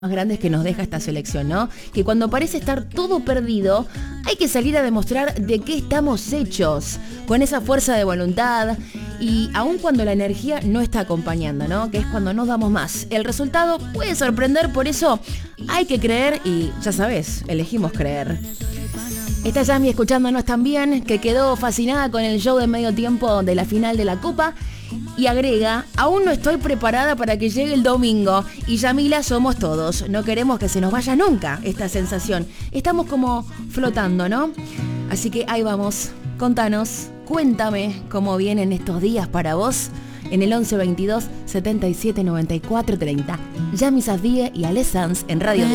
más grandes que nos deja esta selección, ¿no? Que cuando parece estar todo perdido, hay que salir a demostrar de qué estamos hechos, con esa fuerza de voluntad y aun cuando la energía no está acompañando, ¿no? Que es cuando nos damos más. El resultado puede sorprender, por eso hay que creer y ya sabes, elegimos creer. Está Yami escuchándonos también, que quedó fascinada con el show de medio tiempo de la final de la Copa. Y agrega, aún no estoy preparada para que llegue el domingo. Y Yamila somos todos. No queremos que se nos vaya nunca esta sensación. Estamos como flotando, ¿no? Así que ahí vamos. Contanos, cuéntame cómo vienen estos días para vos. En el 11 22 77 94 30. Yami Safdie y Ale Sanz en Radio